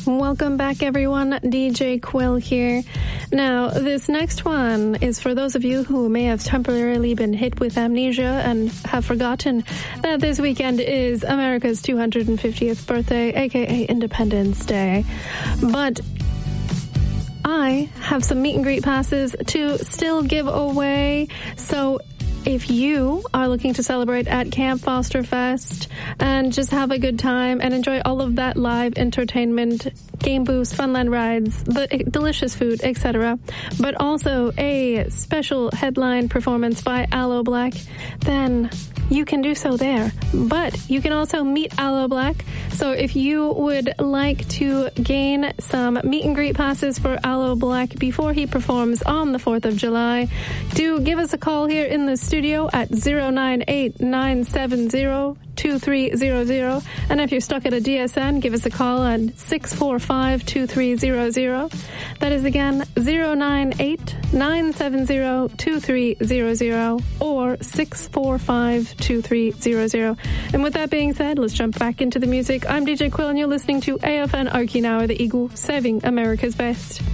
Welcome back, everyone. DJ Quill here. Now, this next one is for those of you who may have temporarily been hit with amnesia and have forgotten that this weekend is America's 250th birthday, aka Independence Day. But I have some meet and greet passes to still give away, so if you are looking to celebrate at Camp Foster Fest and just have a good time and enjoy all of that live entertainment, game booths, funland rides, the delicious food, etc., but also a special headline performance by Aloe Black, then you can do so there. But you can also meet Aloe Black. So if you would like to gain some meet and greet passes for Aloe Black before he performs on the 4th of July, do give us a call here in the studio at 098-970-2300. And if you're stuck at a DSN, give us a call on 645-2300. That is again 098-970-2300 or 645-2300. And with that being said, let's jump back into the music. I'm DJ Quill and you're listening to AFN Okinawa, the Eagle, serving America's best.